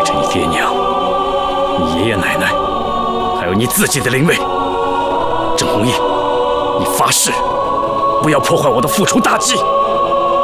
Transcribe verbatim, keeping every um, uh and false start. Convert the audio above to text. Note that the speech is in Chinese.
着你爹娘、你爷爷奶奶，还有你自己的灵位。郑弘毅，你发誓不要破坏我的复仇大计。